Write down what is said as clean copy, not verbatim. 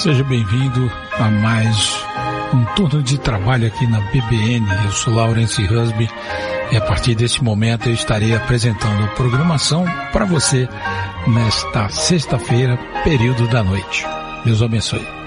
Seja bem-vindo a mais um turno de trabalho aqui na BBN. Eu sou Laurence Husby e a partir desse momento eu estarei apresentando a programação para você nesta sexta-feira, período da noite. Deus abençoe.